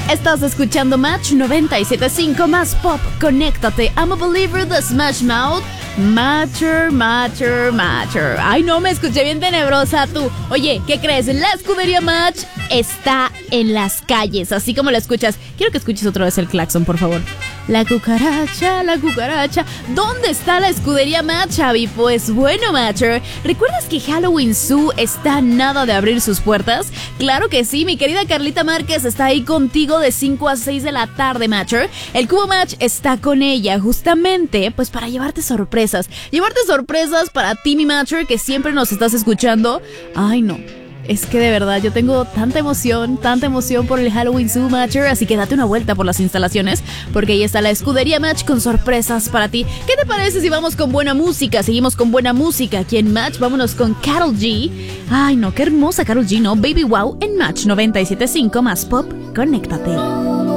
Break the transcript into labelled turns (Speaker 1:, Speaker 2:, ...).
Speaker 1: Estás escuchando Match 97.5 más pop. Conéctate. I'm a believer de Smash Mouth. Matter. Ay, no, me escuché bien tenebrosa tú. Oye, ¿qué crees? La escudería Match está en las calles, así como la escuchas. Quiero que escuches otra vez el claxon, por favor. La cucaracha. ¿Dónde está la escudería Match, Xavi? Pues bueno, Matcher, ¿recuerdas que Halloween Zoo está a nada de abrir sus puertas? Claro que sí, mi querida Carlita Márquez está ahí contigo de 5 a 6 de la tarde, Matcher. El Cubo Match está con ella justamente pues para llevarte sorpresas. Llevarte sorpresas para ti, mi Matcher, que siempre nos estás escuchando. Ay, no. Es que de verdad yo tengo tanta emoción por el Halloween Zoo, Matcher, así que date una vuelta por las instalaciones, porque ahí está la escudería Match con sorpresas para ti. ¿Qué te parece si vamos con buena música? Seguimos con buena música aquí en Match. Vámonos con Karol G. Ay, no, qué hermosa Karol G, ¿no? Baby Wow en Match 97.5 más pop. Conéctate.